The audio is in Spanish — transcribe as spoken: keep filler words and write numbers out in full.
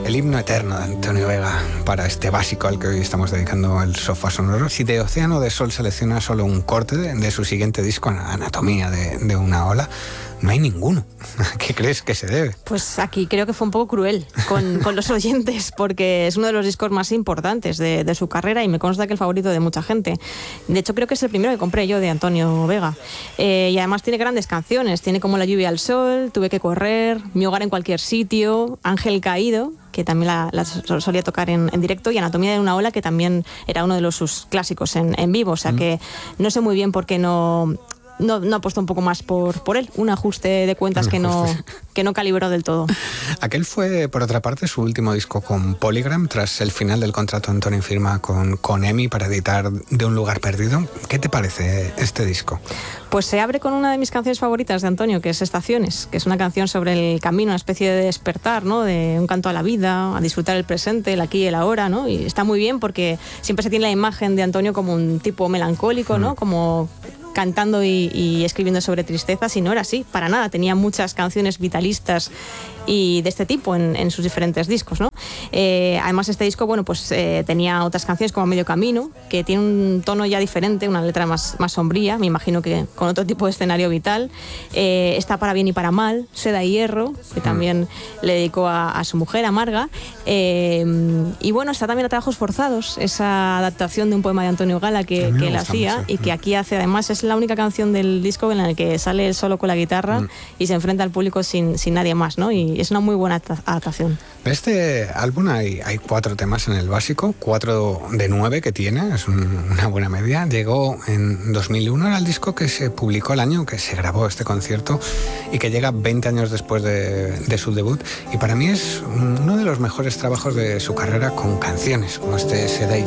el himno eterno de Antonio Vega para este básico al que hoy estamos dedicando el sofá sonoro. Si de Océano de Sol selecciona solo un corte de, de su siguiente disco, Anatomía de, de una ola, no hay ninguno. ¿A qué crees que se debe? Pues aquí creo que fue un poco cruel con, con los oyentes, porque es uno de los discos más importantes de, de su carrera y me consta que el favorito de mucha gente. De hecho, creo que es el primero que compré yo de Antonio Vega. Eh, y además tiene grandes canciones. Tiene como La lluvia al sol, Tuve que correr, Mi hogar en cualquier sitio, Ángel caído, que también la, la solía tocar en, en directo, y Anatomía de una ola, que también era uno de los sus clásicos en, en vivo. O sea mm. que no sé muy bien por qué no... No, no apostó un poco más por, por él, un ajuste de cuentas que no, que no calibró del todo. Aquel fue, por otra parte, su último disco con Polygram, tras el final del contrato Antonio firma con, con E M I para editar De un lugar perdido. ¿Qué te parece este disco? Pues se abre con una de mis canciones favoritas de Antonio, que es Estaciones, que es una canción sobre el camino, una especie de despertar, ¿no? De un canto a la vida, a disfrutar el presente, el aquí y el ahora, ¿no? Y está muy bien porque siempre se tiene la imagen de Antonio como un tipo melancólico, ¿no? Mm. Como cantando y, y escribiendo sobre tristezas, y no era así, para nada. Tenía muchas canciones vitalistas y de este tipo en, en sus diferentes discos, ¿no? Eh, además, este disco, bueno, pues eh, tenía otras canciones como Medio Camino, que tiene un tono ya diferente, una letra más, más sombría, me imagino que con otro tipo de escenario vital. Eh, está Para bien y para mal, Seda y hierro, que también le dedicó a, a su mujer, a Marga. Eh, y bueno, está también A trabajos forzados, esa adaptación de un poema de Antonio Gala que, que él hacía mucho. Y que aquí hace, además, es la única canción del disco en la que sale él solo con la guitarra mm. y se enfrenta al público sin, sin nadie más, ¿no? Y es una muy buena adaptación. De este álbum hay, hay cuatro temas en el básico, cuatro de nueve que tiene, es un, una buena media. Llegó en dos mil uno, era el disco que se publicó el año que se grabó este concierto y que llega veinte años después de, de su debut. Y para mí es uno de los mejores trabajos de su carrera, con canciones como este Seda y